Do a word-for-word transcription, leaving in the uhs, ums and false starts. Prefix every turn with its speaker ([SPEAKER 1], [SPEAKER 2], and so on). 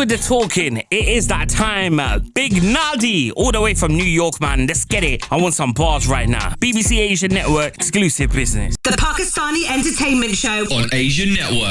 [SPEAKER 1] with the talking. It is that time. Big Naldi, all the way from New York, man. Let's get it. I want some bars right now. B B C Asian Network, exclusive business.
[SPEAKER 2] The Pakistani Entertainment Show
[SPEAKER 3] on Asian Network.